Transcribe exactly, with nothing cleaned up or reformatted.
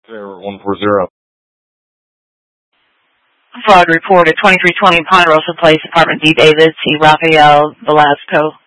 one four zero. Fraud report at twenty-three twenty Ponderosa Place, Apartment D, David C. Raphael Velasco.